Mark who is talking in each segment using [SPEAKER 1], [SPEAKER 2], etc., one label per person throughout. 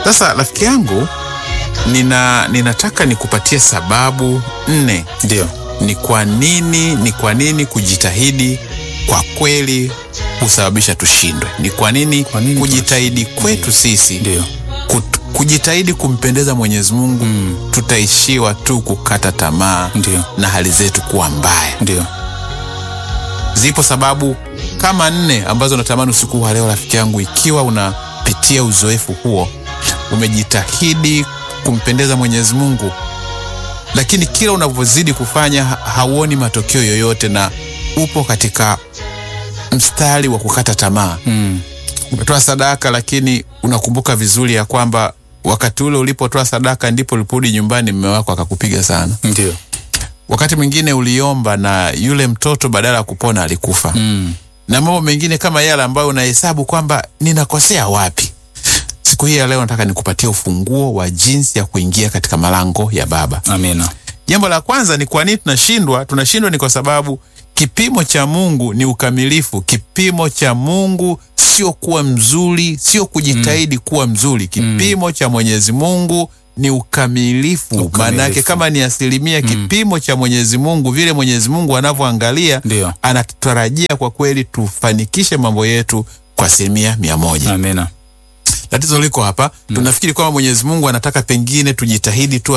[SPEAKER 1] Sasa rafiki yangu, ninataka nikupatie sababu 4.
[SPEAKER 2] Ndio.
[SPEAKER 1] Ni kwa nini kujitahidi kwa kweli husababisha tushindwe? Ni kwa nini kujitahidi kwetu sisi,
[SPEAKER 2] ndio,
[SPEAKER 1] kujitahidi kumpendeza Mwenyezi Mungu, tutaishiwa tu kukata tamaa,
[SPEAKER 2] ndio,
[SPEAKER 1] na hali zetu kuwa mbaya?
[SPEAKER 2] Ndio.
[SPEAKER 1] Zipo sababu kama 4 ambazo natamani usiku wa leo rafiki yangu, ikiwa unapitia uzoefu huo, umejitahidi kumpendeza Mwenyezi Mungu, lakini kila unavyozidi kufanya hauoni matokeo yoyote, na upo katika mstari wa kukata tamaa. Umetoa sadaka, lakini unakumbuka vizuri ya kwamba wakati ule ulipotoa sadaka ndipo uliporudi nyumbani mume wako akakupiga sana.
[SPEAKER 2] Ndio.
[SPEAKER 1] Wakati mwingine uliomba na yule mtoto badala ya kupona alikufa. Na mambo mengine kama yale ambayo unahesabu kwamba ninakosea wapi. Siku hii ya leo nataka nikupatie ufunguo wa jinsi ya kuingia katika malango ya Baba.
[SPEAKER 2] Amina.
[SPEAKER 1] Jambo la kwanza ni kwa nini tunashindwa? Tunashindwa ni kwa sababu kipimo cha Mungu ni ukamilifu. Kipimo cha Mungu sio kuwa mzuri, sio kujitahidi kuwa mzuri. Kipimo cha Mwenyezi Mungu ni ukamilifu. Maana yake kama ni 100%, kipimo cha Mwenyezi Mungu, vile Mwenyezi Mungu anavyoangalia, anatarajia kwa kweli tufanikishe mambo yetu kwa 100%.
[SPEAKER 2] Amina.
[SPEAKER 1] Tatizo liko hapa. Tunafikiri kwamba Mwenyezi Mungu anataka pengine tujitahidi tu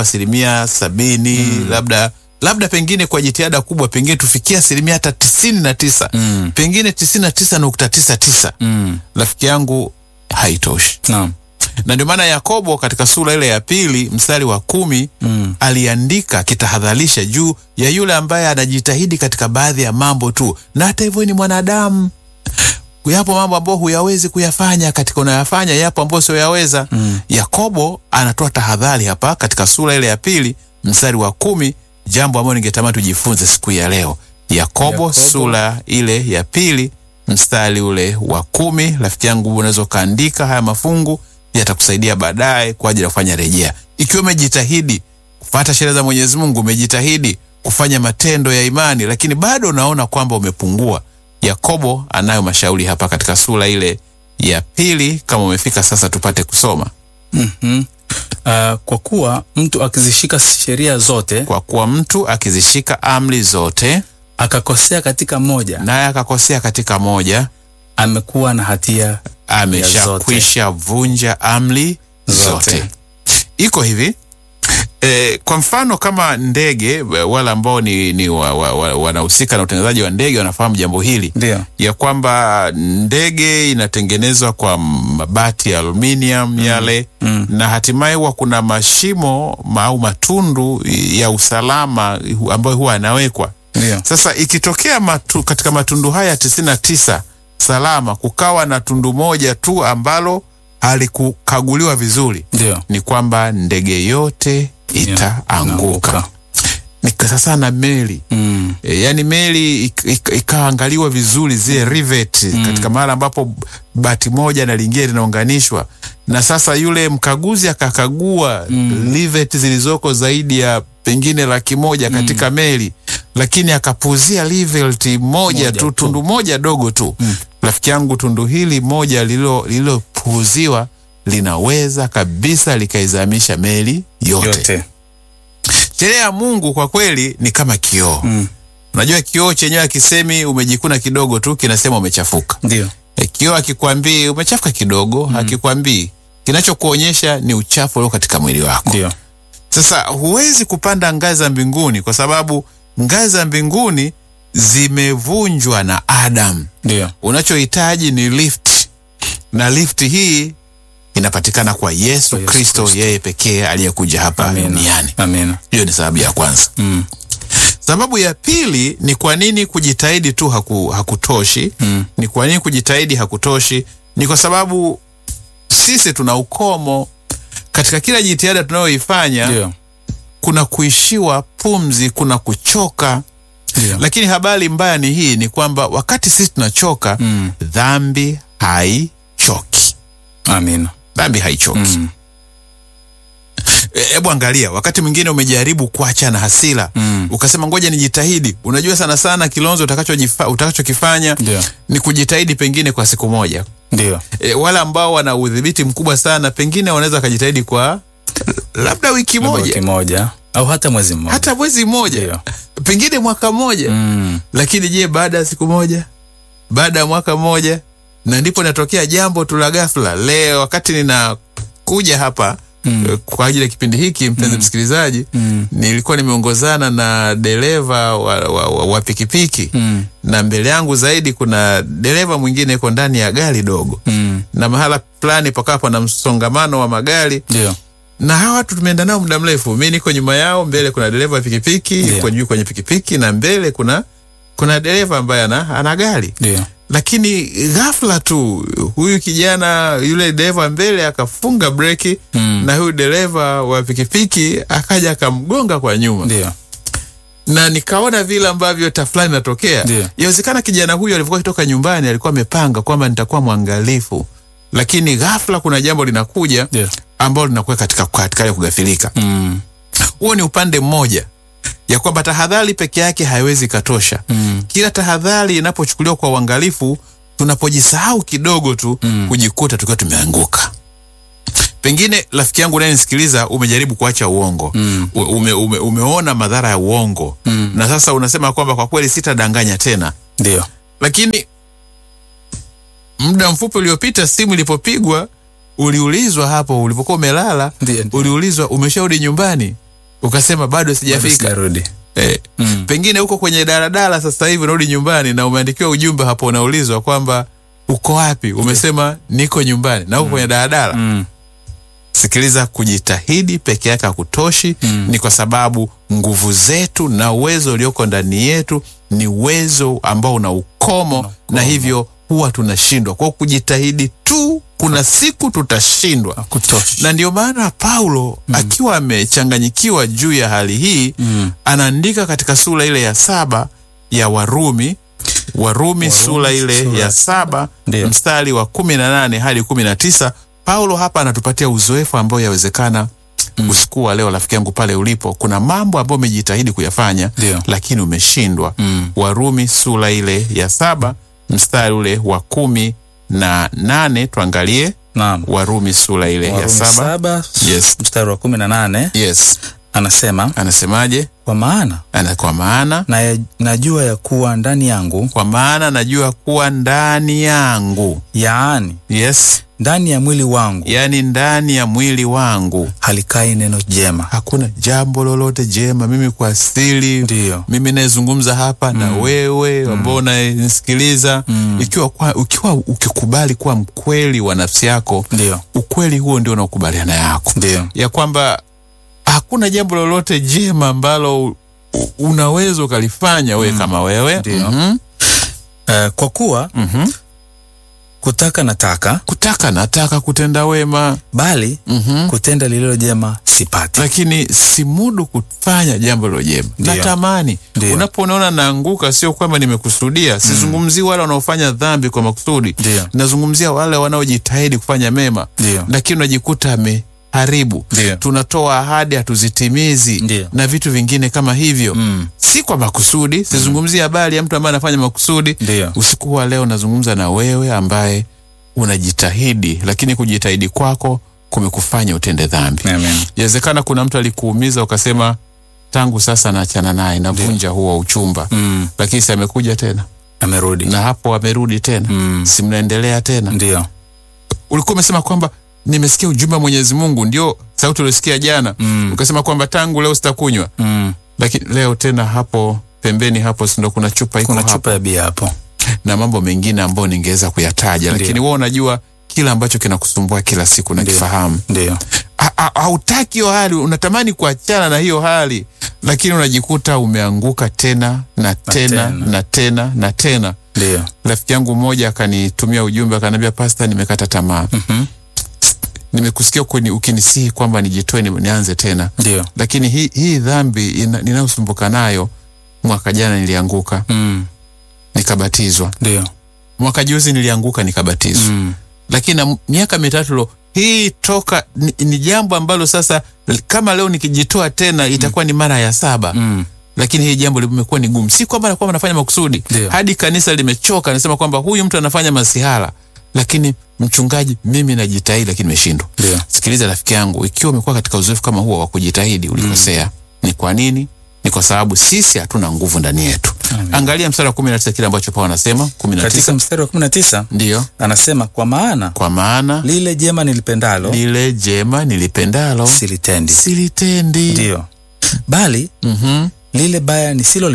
[SPEAKER 1] 70%, labda pengine kwa jitihada kubwa pengine tufikia 99%, pengine 99.99. Rafiki yangu, haitoshi.
[SPEAKER 2] Naam.
[SPEAKER 1] Na ndio maana Yakobo katika sura ile ya 2 mstari wa 10 aliandika kitahadharisha juu ya yule ambaye anajitahidi katika baadhi ya mambo tu, na hata hivyo ni mwanadamu. Yapo mambo ambayo huyawezi kuyafanya katika unayafanya, yapo ambayo sio yaweza. Yakobo anatoa tahadhari hapa katika sura ile ya 2 mstari wa 10, jambo ambalo ningetamani tujifunze siku ya leo. Yakobo sura ile ya 2 mstari ule wa 10. Rafiki yangu, unaweza kaandika haya mafungu, yatakusaidia baadaye kwa ajili ya kufanya rejea. Ikiwa umejitahidi kufuata sheria za Mwenyezi Mungu, umejitahidi kufanya matendo ya imani, lakini bado unaona kwamba umepungua, Yakobo anayo mashauri hapa katika sura ile ya 2. Kama umefika sasa tupate kusoma.
[SPEAKER 2] Kwa kuwa mtu akizishika sheria zote,
[SPEAKER 1] kwa kuwa mtu akizishika amri zote,
[SPEAKER 2] akakosea katika moja,
[SPEAKER 1] naye akakosea katika moja,
[SPEAKER 2] amekuwa na hatia,
[SPEAKER 1] ameshakwisha vunja amri zote. Iko hivi, kwa mfano kama ndege, wala ambao ni wanahusika na utengenezaji wa ndege wanafahamu jambo hili.
[SPEAKER 2] Ndio.
[SPEAKER 1] Ya kwamba ndege inatengenezwa kwa mabati ya aluminium yale, na hatimaye huwa kuna mashimo au matundu ya usalama ambayo huwa yanawekwa. Sasa ikitokea katika matundu haya 99 salama kukawa na tundu moja tu ambalo halikukaguliwa vizuri, ni kwamba ndege yote itaanguka. Ni sasa na meli. Yani meli ikaangaliwa vizuri, zile rivet katika mahali ambapo bati moja na lingine linaunganishwa, na sasa yule mkaguzi akakagua rivet zilizoko zaidi ya pengine 100,000 katika meli, lakini akapuzia rivet moja tu, tundu moja dogo tu. Rafiki yangu, tundu hili moja lililopuuziwa linaweza kabisa likaizamisha meli yote. Sheria ya Mungu kwa kweli ni kama kioo. Unajua kioo chenyewe akisemi umejikuna kidogo tu, kinasema umechafuka.
[SPEAKER 2] Ndio.
[SPEAKER 1] Kioo akikwambii umechafuka kidogo, hakikwambii. Kinachokuonyesha ni uchafu ulio katika mwili wako.
[SPEAKER 2] Ndio.
[SPEAKER 1] Sasa huwezi kupanda ngazi za mbinguni kwa sababu ngazi za mbinguni zimevunjwa na Adam.
[SPEAKER 2] Ndio.
[SPEAKER 1] Unachohitaji ni lift. Na lift hii inapatikana kwa Yesu Kristo, yeye pekee aliyekuja hapa duniani.
[SPEAKER 2] Amina.
[SPEAKER 1] Hiyo ni sababu ya kwanza. Sababu ya pili ni kwa nini kujitahidi tu hakutoshi. Ni kwa nini kujitahidi hakutoshi? Ni kwa sababu sisi tuna ukomo. Katika kila jitihada tunayoifanya kuna kuishiwa pumzi, kuna kuchoka. Lakini habari mbaya ni hii, ni kwamba wakati sisi tunachoka, dhambi haichoki.
[SPEAKER 2] Amina.
[SPEAKER 1] Dhambi haichoki. Hebu angalia, wakati mwingine umejaribu kuacha na hasira, ukasema ngoja nijitahidi. Unajua sana Kilonzo utakachokifanya ni kujitahidi pengine kwa siku moja.
[SPEAKER 2] Ndio.
[SPEAKER 1] Wale ambao wana udhibiti mkubwa sana pengine wanaweza kujitahidi kwa labda wiki moja
[SPEAKER 2] au hata mwezi mmoja.
[SPEAKER 1] Hata mwezi mmoja.
[SPEAKER 2] Ndio.
[SPEAKER 1] Pengine mwaka mmoja. Lakini je, baada ya siku moja? Baada ya mwaka mmoja? Na ndipo natokea jambo tu la ghafla. Leo wakati ninakuja hapa kwa ajili ya kipindi hiki, mpenzi msikilizaji, nilikuwa nimeongozana na dereva wa pikipiki, na mbele yangu zaidi kuna dereva mwingine yuko ndani ya gari dogo, na mahala fulani pakapo na msongamano wa magari.
[SPEAKER 2] Ndio.
[SPEAKER 1] Na hawa watu tumeenda nao muda mrefu. Mimi niko nyuma yao, mbele kuna dereva wa pikipiki, yuko juu kwenye pikipiki, na mbele kuna dereva ambaye ana gari.
[SPEAKER 2] Ndio.
[SPEAKER 1] Lakini ghafla tu huyu kijana, yule dereva mbele akafunga breki, na huyu dereva wa pikipiki akaja akamgonga kwa nyuma.
[SPEAKER 2] Ndio.
[SPEAKER 1] Na nikaona vile ambavyo tafulani natokea. Inawezekana kijana huyu alivyokuwa kutoka nyumbani alikuwa amepanga kwamba nitakuwa mwangalifu, lakini ghafla kuna jambo linakuja ambalo linakuwa katika ya kughafilika. Huo ni upande mmoja ya kwamba tahadhari peke yake haiwezi katosha. Kila tahadhari inapochukuliwa kwa uangalifu, tunapojisahau kidogo tu kujikuta tukiwa tumeanguka. Pengine rafiki yangu unayenisikiliza umejaribu kuacha uongo. Umeona madhara ya uongo. Na sasa unasema kwamba kwa kweli sitadanganya tena.
[SPEAKER 2] Ndio.
[SPEAKER 1] Lakini muda mfupi uliopita simu ilipopigwa, uliulizwa hapo ulipokuwa umelala, uliulizwa umesharudi nyumbani? Ukasema bado sijafika. Pengine uko kwenye daladala sasa hivi unarudi nyumbani, na umeandikiwa ujumbe hapo unaulizwa kwamba uko wapi? Umesema niko nyumbani na uko kwenye daladala. Sikiliza, kujitahidi peke yake hakutoshi. Ni kwa sababu nguvu zetu na uwezo ulioko ndani yetu ni uwezo ambao una ukomo, na hivyo huwa tunashindwa. Kwa kujitahidi tu, kuna siku tutashindwa. Na ndio maana Paulo akiwa amechanganyikiwa juu ya hali hii, anaandika katika sura ile ya 7 ya Warumi sura ile ya 7 mstari wa 18 hadi 19. Paulo hapa anatupatia uzoefu ambao yawezekana usiku wa leo, rafiki yangu pale ulipo, kuna mambo ambayo umejitahidi kuyafanya lakini umeshindwa. Warumi sura ile ya 7 mstari ule wa 18, tuangalie. Warumi sura ile ya 7
[SPEAKER 2] mstari wa 18.
[SPEAKER 1] Anasemaje?
[SPEAKER 2] Kwa maana najua ya kuwa ndani yangu, yaani ndani ya mwili wangu,
[SPEAKER 1] yani ndani ya mwili wangu
[SPEAKER 2] halikai neno jema.
[SPEAKER 1] Hakuna jambo lolote jema. Mimi kwa asili, mimi nazungumza hapa na wewe ambao unanisikiliza, ukikubali kuwa mkweli wa nafsi yako, ukweli huo ndio unaokubaliana yako, ya kwamba hakuna jambo lolote jema ambalo unaweza ukalifanya wewe kama wewe.
[SPEAKER 2] Kwa kuwa kutaka nataka kutenda wema, bali kutenda lililo jema sipati.
[SPEAKER 1] Lakini simudu kufanya jambo lilo jema. Natamani. Unapoona naanguka, sio kwamba nimekusudia. Sizungumzii wale wanaofanya dhambi kwa makusudi. Nazungumzia wale wanaojitahidi kufanya mema, lakini unajikuta ameharibu. Tunatoa ahadi hatuzitimizi, na vitu vingine kama hivyo. Si kwa makusudi. Sizungumzia habari ya mtu ambaye anafanya makusudi. Usiku wa leo nazungumza na wewe ambaye unajitahidi, lakini kujitahidi kwako kumekufanya utende dhambi. Inawezekana kuna mtu alikuumiza ukasema tangu sasa naachana naye, navunja huo uchumba. Lakini sasa amekuja tena,
[SPEAKER 2] amerudi,
[SPEAKER 1] na hapo amerudi tena. Si mnaendelea tena. Ulikuwa umesema kwamba nimesikia ujumbe wa Mwenyezi Mungu, ndio sauti ulisikia jana. Ukasema kwamba tangu leo sitakunywa. Lakini leo tena hapo pembeni hapo ndio kuna chupa iko hapo.
[SPEAKER 2] Kuna chupa ya bia hapo.
[SPEAKER 1] Na mambo mengine ambayo ningeweza kuyataja, lakini wewe unajua kila ambacho kinakusumbua kila siku na kifahamu. Hautaki hiyo hali, unatamani kuachana na hiyo hali, lakini unajikuta umeanguka tena na tena na tena na tena. Rafiki yangu mmoja akanitumia ujumbe akaniambia, Pastor, nimekata tamaa. Nimekusikia ukinisihi kwamba nijitoe nianze tena. Lakini hii dhambi ninayosumbuka nayo, mwaka jana nilianguka. Nikabatizwa. Mwaka juzi nilianguka nikabatizwa. Lakini miaka 3 hii toka ni jambo ambalo sasa kama leo nikijitoa tena itakuwa ni mara ya 7. Lakini hii jambo limekuwa ni gumu. Si kwamba nafanya makusudi. Hadi kanisa limechoka, nasema kwamba huyu mtu anafanya masihara. lakini mchungaji, mimi najitahidi lakini nimeshindwa. Sikiliza rafiki yangu, ikiwa umekuwa katika uzoefu kama huo wa kujitahidi, ulikosea. Ni kwa nini? Ni kwa sababu sisi hatuna nguvu ndani yetu. Angalia mstari wa 19 kile ambacho Paulo anasema, 19.
[SPEAKER 2] Katika mstari wa 19
[SPEAKER 1] ndio
[SPEAKER 2] anasema, kwa maana lile jema nilipendalo silitendi. Ndio. Bali lile baya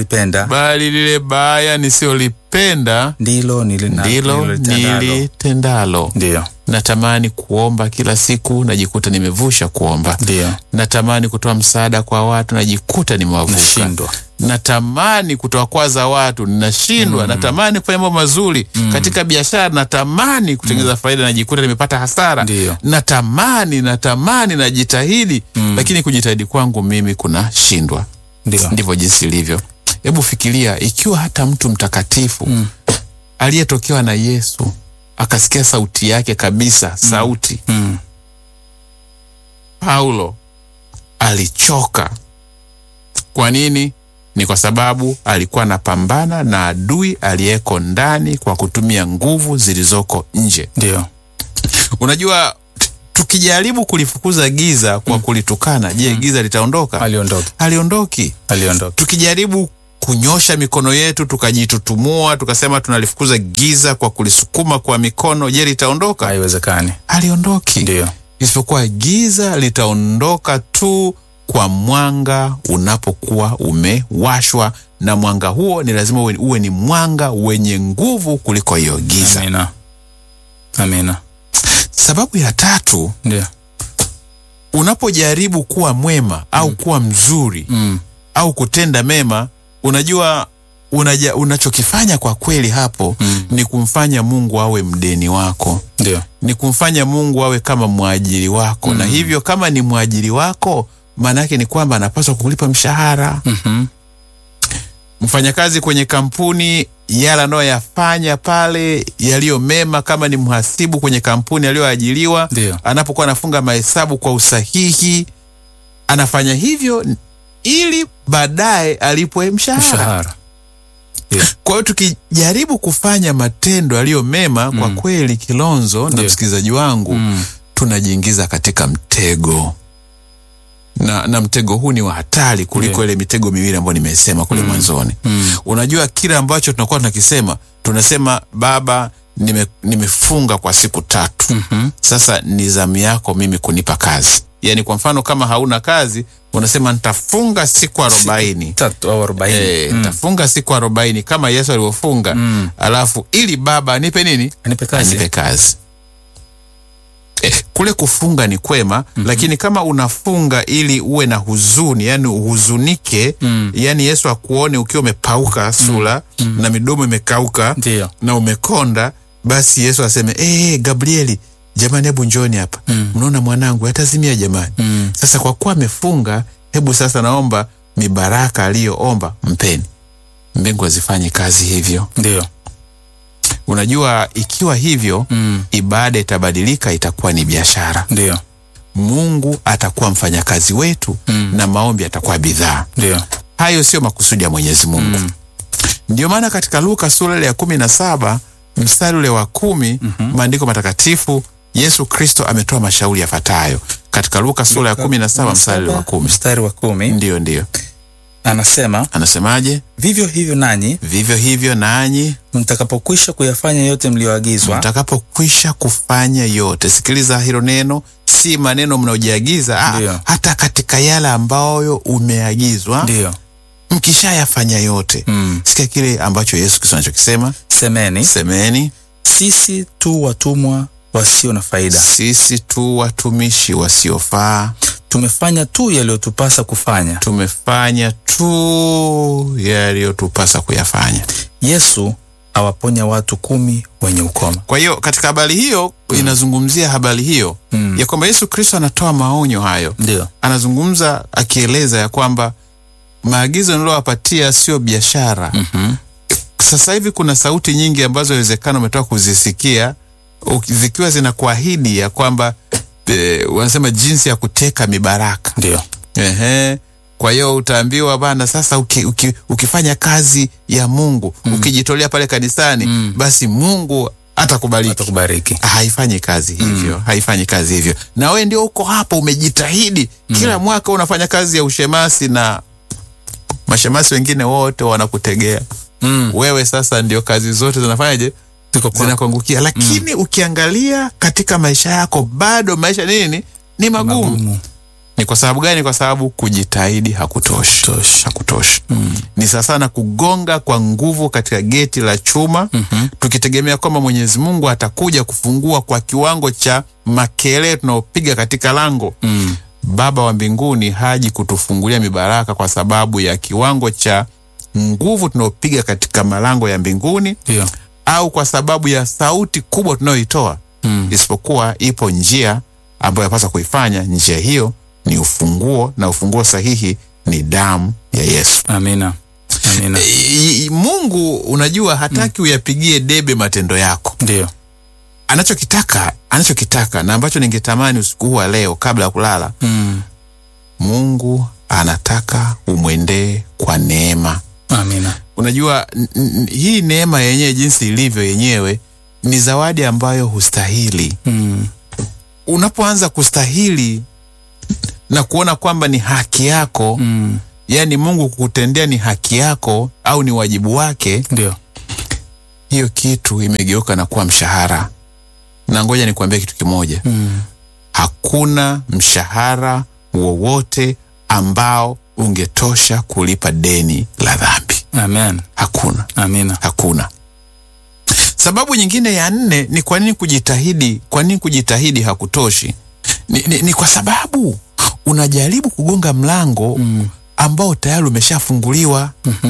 [SPEAKER 2] nisilolipenda ndilo
[SPEAKER 1] nilitendalo.
[SPEAKER 2] Ndio.
[SPEAKER 1] Natamani kuomba kila siku, najikuta nimevusha kuomba.
[SPEAKER 2] Ndio.
[SPEAKER 1] Natamani kutoa msaada kwa watu, najikuta nimewavuka. Natamani kutoa kwaza watu, ninashindwa. Natamani kufanya mambo mazuri katika biashara, natamani kutengeneza faida, najikuta nimepata hasara.
[SPEAKER 2] Ndio.
[SPEAKER 1] Natamani najitahidi, lakini kujitahidi kwangu mimi kunashindwa. Ndivyo jinsi ilivyo. Hebu fikiria, ikiwa hata mtu mtakatifu aliyetokewa na Yesu akasikia sauti yake kabisa, sauti. Paulo alichoka. Kwa nini? Ni kwa sababu alikuwa anapambana na adui aliyeko ndani kwa kutumia nguvu zilizoko nje.
[SPEAKER 2] Ndio.
[SPEAKER 1] Unajua, tukijaribu kulifukuza giza kwa kulitukana, je, giza litaondoka? Haliondoki. Tukijaribu kunyosha mikono yetu, tukajitutumua, tukasema tunalifukuza giza kwa kulisukuma kwa mikono, je, litaondoka?
[SPEAKER 2] Haiwezekani.
[SPEAKER 1] Haliondoki.
[SPEAKER 2] Ndio.
[SPEAKER 1] Isipokuwa giza litaondoka tu kwa mwanga unapokuwa umewashwa, na mwanga huo ni lazima uwe ni mwanga wenye nguvu kuliko hiyo giza.
[SPEAKER 2] Amina.
[SPEAKER 1] Sababu ya tatu,
[SPEAKER 2] ndio,
[SPEAKER 1] unapojaribu kuwa mwema au kuwa mzuri au kutenda mema, unajua unachokifanya kwa kweli hapo ni kumfanya Mungu awe mdeni wako.
[SPEAKER 2] Ndio.
[SPEAKER 1] Ni kumfanya Mungu awe kama mwajiri wako. Na hivyo kama ni mwajiri wako, maana yake ni kwamba anapaswa kukulipa mshahara. Mfanyakazi kwenye kampuni, yale anayoyafanya pale yaliyo mema, kama ni mhasibu kwenye kampuni aliyoajiriwa, anapokuwa anafunga mahesabu kwa usahihi, anafanya hivyo ili baadaye alipwe mshahara. Kwa hiyo tukijaribu kufanya matendo yaliyo mema, kwa kweli Kilonzo na msikilizaji wangu, tunajiingiza katika mtego. Na mtego huu ni wa hatari kuliko ile mitego miwili ambayo nimesema kule mwanzoni. Unajua, kile ambacho tunakuwa tunakisema, tunasema Baba, nimefunga kwa siku 3. Sasa ni zamu yako mimi kunipa kazi. Yani kwa mfano, kama hauna kazi, unasema nitafunga siku 40.
[SPEAKER 2] 3 au 40.
[SPEAKER 1] Nitafunga siku 40 kama Yesu alivyofunga. Alafu ili Baba anipe nini? Anipe kazi. Kule kufunga ni kwema, lakini kama unafunga ili uwe na huzuni, yani uhuzunike, yani Yesu akuone ukiwa umepauka sura na midomo imekauka na umekonda, basi Yesu aseme, Gabrieli, jamani, hebu njoni hapa. Mnaona mwanangu atazimia jamani. Sasa kwa kuwa amefunga, hebu sasa naomba mibaraka aliyoomba mpeni. Mbingu azifanye kazi hivyo.
[SPEAKER 2] Ndio.
[SPEAKER 1] Unajua, ikiwa hivyo, ibada itabadilika, itakuwa ni biashara.
[SPEAKER 2] Ndio.
[SPEAKER 1] Mungu atakuwa mfanyakazi wetu na maombi atakuwa bidhaa.
[SPEAKER 2] Ndio.
[SPEAKER 1] Hayo sio makusudi ya Mwenyezi Mungu. Ndio maana katika Luka sura ya 17 mstari ule wa 10, maandiko matakatifu, Yesu Kristo ametoa mashauri yafuatayo. Katika Luka sura ya 17 mstari wa 10.
[SPEAKER 2] Mstari wa 10.
[SPEAKER 1] Ndio.
[SPEAKER 2] Anasemaje? Vivyo hivyo nanyi mtakapokwisha kuyafanya yote mlioagizwa.
[SPEAKER 1] Mtakapokwisha kufanya yote. Sikiliza hilo neno, si maneno mnaojiagiza, hata katika yale ambayo umeagizwa.
[SPEAKER 2] Ndio.
[SPEAKER 1] Mkishayafanya yote. Sikia kile ambacho Yesu Kristo anachokisema. Semeni.
[SPEAKER 2] Sisi tu watumwa wasio na faida.
[SPEAKER 1] Sisi tu watumishi wasiofaa.
[SPEAKER 2] Tumefanya tu yaliyotupasa kufanya.
[SPEAKER 1] kuyafanya.
[SPEAKER 2] Yesu awaponya watu 10 wenye ukoma.
[SPEAKER 1] Kwa hiyo katika habari hiyo inazungumzia habari hiyo ya kwamba Yesu Kristo anatoa maonyo hayo.
[SPEAKER 2] Ndio.
[SPEAKER 1] Anazungumza akieleza ya kwamba maagizo nilowapatia sio biashara. Sasa hivi kuna sauti nyingi ambazo inawezekana umetoka kuzisikia, zikiwa zinakuahidi ya kwamba wanasema jinsi ya kuteka mibaraka.
[SPEAKER 2] Ndio.
[SPEAKER 1] Kwa hiyo utaambiwa bana, sasa ukifanya kazi ya Mungu, ukijitolea pale kanisani, basi Mungu
[SPEAKER 2] atakubariki.
[SPEAKER 1] Haifanyi kazi hivyo. Haifanyi kazi hivyo. Na wewe ndio uko hapo umejitahidi. Kila mwaka unafanya kazi ya ushemasi na mashemasi wengine wote wanakutegea. Wewe sasa ndio kazi zote zinafanyaje? Zinakuangukia. Lakini ukiangalia katika maisha yako bado maisha ni magumu. Ni kwa sababu gani? Kwa sababu kujitahidi hakutoshi. Ni sasa na kugonga kwa nguvu katika geti la chuma, tukitegemea kwamba Mwenyezi Mungu atakuja kufungua kwa kiwango cha makelele tunaopiga katika lango. Baba wa mbinguni haji kutufungulia mibaraka kwa sababu ya kiwango cha nguvu tunaopiga katika malango ya mbinguni, au kwa sababu ya sauti kubwa tunayoitoa. Isipokuwa ipo njia ambayo yapaswa kuifanya. Njia hiyo ni ufunguo, na ufunguo sahihi ni damu ya Yesu.
[SPEAKER 2] Amina.
[SPEAKER 1] Mungu unajua hataki uyapigie debe matendo yako.
[SPEAKER 2] Ndio
[SPEAKER 1] anachokitaka na ambacho ningetamani usiku huu wa leo kabla ya kulala. Mungu anataka umwendee kwa neema.
[SPEAKER 2] Amina.
[SPEAKER 1] Unajua hii neema yenyewe jinsi ilivyo yenyewe ni zawadi ambayo hustahili. Unapoanza kustahili na kuona kwamba ni haki yako, yani Mungu kukutendea ni haki yako au ni wajibu wake,
[SPEAKER 2] ndio
[SPEAKER 1] hiyo kitu imegeuka na kuwa mshahara. Na ngoja nikwambie kitu kimoja. Hakuna mshahara wowote ambao ungetosha kulipa deni la dhambi.
[SPEAKER 2] Amen.
[SPEAKER 1] Hakuna.
[SPEAKER 2] Amina.
[SPEAKER 1] Hakuna. Sababu nyingine ya 4 ni kwa nini kujitahidi. Kwa nini kujitahidi hakutoshi? Ni kwa sababu unajaribu kugonga mlango ambao tayari umeshafunguliwa.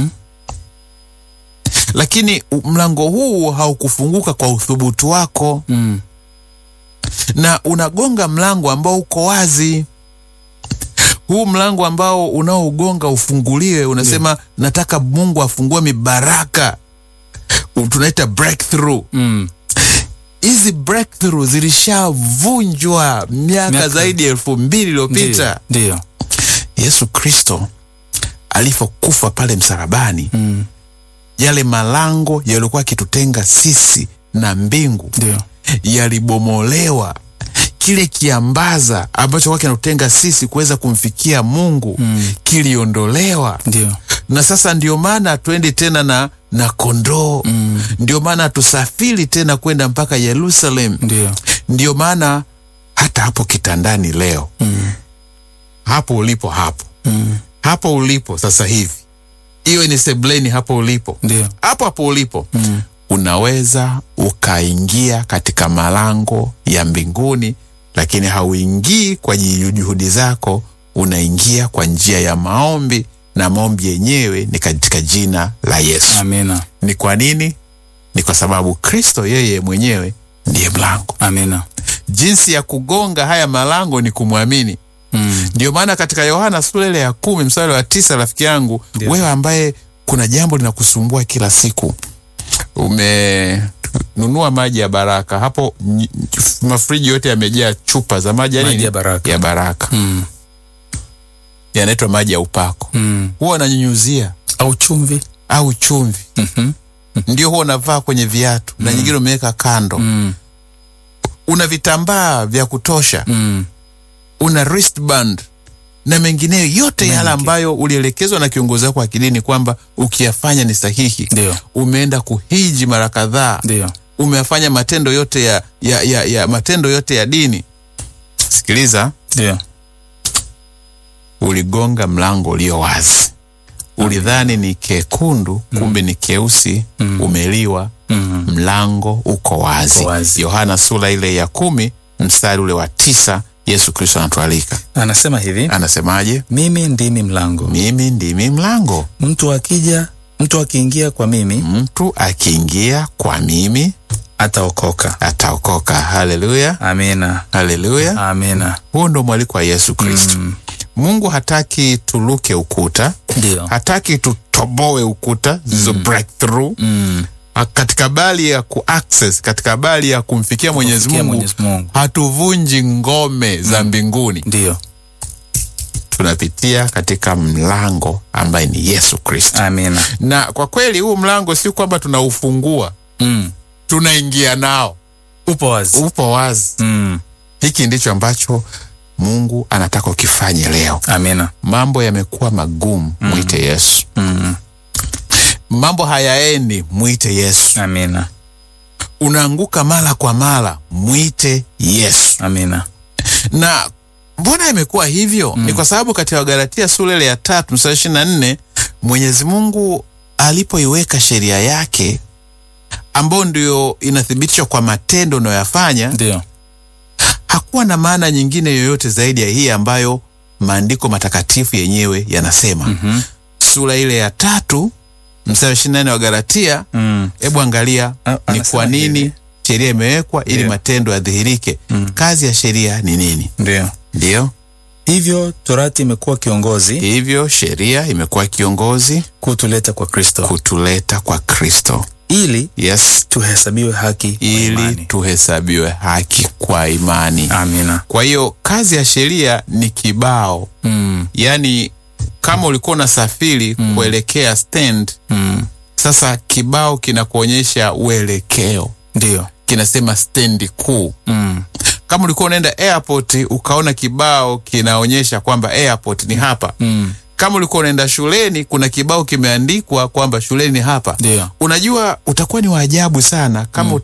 [SPEAKER 1] Lakini mlango huu haukufunguka kwa uthubutu wako. Na unagonga mlango ambao uko wazi. Huu mlango ambao unaogonga ufunguliwe, unasema nataka Mungu afungue mibaraka. Tunaita breakthrough. Hizi breakthrough zilishavunjwa miaka zaidi ya 2000 iliyopita.
[SPEAKER 2] Ndio.
[SPEAKER 1] Yesu Kristo alipokufa pale msalabani, yale malango yalikuwa kitutenga sisi na mbingu, yalibomolewa. Kile kiambaza ambacho kwa kinatutenga sisi kuweza kumfikia Mungu kiliondolewa.
[SPEAKER 2] Ndio.
[SPEAKER 1] Na sasa ndio maana tuende tena na kondoo. Ndio maana tusafiri tena kwenda mpaka Yerusalemu. Ndio maana hata hapo kitandani leo, hapo ulipo hapo ulipo sasa hivi, iwe ni sebleni, hapo ulipo, hapo ulipo, unaweza ukaingia katika malango ya mbinguni. Lakini hauingii kwa juhudi zako, unaingia kwa njia ya maombi, na maombi yenyewe ni katika jina la Yesu.
[SPEAKER 2] Amina.
[SPEAKER 1] Ni kwa nini? Ni kwa sababu Kristo yeye mwenyewe ndiye mlango.
[SPEAKER 2] Amina.
[SPEAKER 1] Jinsi ya kugonga haya malango ni kumwamini. Ndio maana katika Yohana sura ile ya 10 mstari wa 9, rafiki yangu, wewe ambaye kuna jambo linakusumbua kila siku, umenunua maji ya baraka, hapo mafriji yote yamejaa chupa za maji
[SPEAKER 2] ya baraka.
[SPEAKER 1] Ya baraka. Yanaitwa maji ya upako. Huwa unanyunyuzia au chumvi. Ndio huwa unavaa kwenye viatu, na nyingine umeweka kando. Una vitambaa vya kutosha. Una wristband na mengineyo yote yale ambayo ulielekezwa na kiongozi wako wa kidini kwamba ukiyafanya ni sahihi. Umeenda kuhiji mara kadhaa. Umeyafanya matendo yote matendo yote ya dini. Sikiliza. Uligonga mlango ulio wazi. Ulidhani ni kekundu, kumbe ni keusi. Umeliwa. Mlango uko wazi. Yohana sura ile ya 10 mstari ule wa 9, Yesu Kristo anatualika.
[SPEAKER 2] Anasema hivi.
[SPEAKER 1] Anasemaje?
[SPEAKER 2] Mimi ndimi mlango.
[SPEAKER 1] Mimi ndimi mlango.
[SPEAKER 2] Mtu akiingia kwa mimi ataokoka. Haleluya. Amina.
[SPEAKER 1] Haleluya.
[SPEAKER 2] Amina.
[SPEAKER 1] Huo ndo mwaliko wa Yesu Kristo. Mungu hataki tuluke ukuta. Hataki tutoboe ukuta, zizo breakthrough. Katika bali ya kuaccess, katika bali ya kumfikia Mwenyezi Mungu, hatuvunji ngome za mbinguni. Tunapitia katika mlango ambaye ni Yesu Kristo.
[SPEAKER 2] Amina.
[SPEAKER 1] Na kwa kweli huu mlango si kwamba tunaufungua. tunaingia nao.
[SPEAKER 2] Upo wazi.
[SPEAKER 1] Hiki ndicho ambacho Mungu anataka ukifanye leo.
[SPEAKER 2] Amina.
[SPEAKER 1] Mambo yamekuwa magumu, mwite Yesu. Mambo hayaendi, mwite Yesu.
[SPEAKER 2] Amina.
[SPEAKER 1] Unaanguka mara kwa mara, mwite Yesu.
[SPEAKER 2] Amina.
[SPEAKER 1] Na mbona imekuwa hivyo? Ni kwa sababu katika Wagalatia sura ile ya 3 mstari 24, Mwenyezi Mungu alipoiweka sheria yake ambayo ndio inathibitishwa kwa matendo unayoyafanya,
[SPEAKER 2] ndio
[SPEAKER 1] hakuwa na maana nyingine yoyote zaidi ya hii ambayo maandiko matakatifu yenyewe yanasema. Sura ile ya 3 mstari 24 wa Galatia, hebu angalia ni kwa nini sheria imewekwa, ili matendo yadhihirike. Kazi ya sheria ni nini? Ndio.
[SPEAKER 2] Hivyo torati imekuwa kiongozi.
[SPEAKER 1] Hivyo sheria imekuwa kiongozi
[SPEAKER 2] kutuleta kwa Kristo. Ili tuhesabiwe haki kwa imani.
[SPEAKER 1] Tuhesabiwe haki kwa imani.
[SPEAKER 2] Amina.
[SPEAKER 1] Kwa hiyo kazi ya sheria ni kibao. Yaani kama ulikuwa unasafiri kuelekea stand, sasa kibao kinakuonyesha uelekeo.
[SPEAKER 2] Ndio.
[SPEAKER 1] Kinasema stendi kuu. Kama ulikuwa unaenda airport ukaona kibao kinaonyesha kwamba airport ni hapa. Kama ulikuwa unaenda shuleni kuna kibao kimeandikwa kwamba shuleni ni hapa.
[SPEAKER 2] Ndio.
[SPEAKER 1] Unajua utakuwa ni waajabu sana kama